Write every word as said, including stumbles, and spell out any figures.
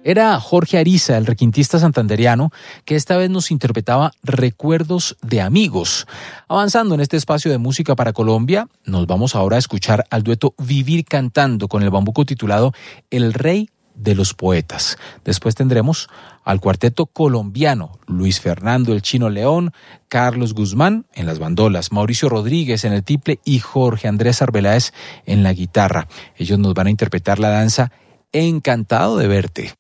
Era Jorge Ariza, el requintista santandereano, que esta vez nos interpretaba Recuerdos de Amigos. Avanzando en este espacio de música para Colombia, nos vamos ahora a escuchar al dueto Vivir Cantando con el bambuco titulado El Rey de los Poetas. Después tendremos al cuarteto colombiano, Luis Fernando el Chino León, Carlos Guzmán en las bandolas, Mauricio Rodríguez en el tiple y Jorge Andrés Arbeláez en la guitarra. Ellos nos van a interpretar la danza Encantado de Verte.